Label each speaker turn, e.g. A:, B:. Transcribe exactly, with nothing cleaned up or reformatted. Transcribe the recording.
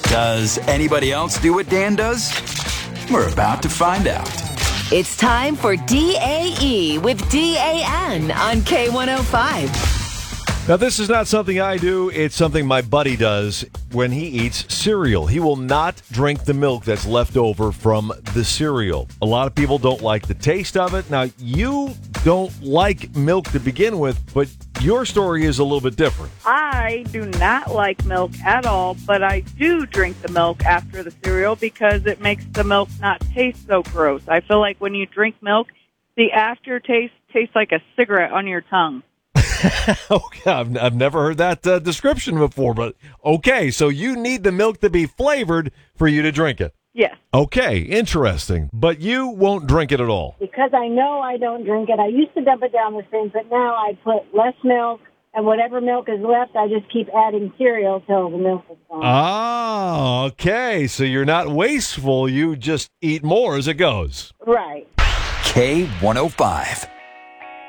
A: Does anybody else do what Dan does? We're about to find out.
B: It's time for D A E with D A N on K one oh five.
C: Now, this is not something I do. It's something my buddy does when he eats cereal. He will not drink the milk that's left over from the cereal. A lot of people don't like the taste of it. Now, you don't like milk to begin with, but your story is a little bit different.
D: I do not like milk at all, but I do drink the milk after the cereal because it makes the milk not taste so gross. I feel like when you drink milk, the aftertaste tastes like a cigarette on your tongue.
C: Okay, I've, I've never heard that uh, description before, but okay, so you need the milk to be flavored for you to drink it.
D: Yes.
C: Okay, interesting. But you won't drink it at all.
E: Because I know I don't drink it. I used to dump it down the sink, but now I put less milk, and whatever milk is left, I just keep adding cereal till the milk is gone.
C: Ah, okay. So you're not wasteful. You just eat more as it goes.
E: Right.
A: K one oh five.